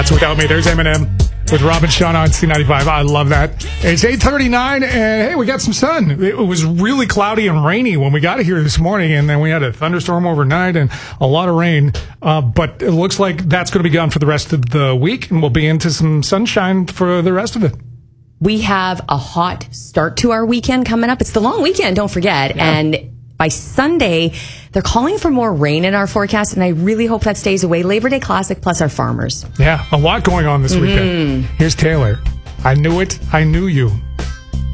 That's Without Me. There's Eminem with Rob and Sean on C95. I love that. It's 8:39, and hey, we got some sun. It was really cloudy and rainy when we got here this morning, and then we had a thunderstorm overnight and a lot of rain. But it looks like that's going to be gone for the rest of the week, and we'll be into some sunshine for the rest of it. We have a hot start to our weekend coming up. It's the long weekend, don't forget. Yeah. And by Sunday, they're calling for more rain in our forecast, and I really hope that stays away. Labor Day Classic plus our farmers. Yeah, a lot going on this weekend. Here's Taylor. I knew it. I knew you.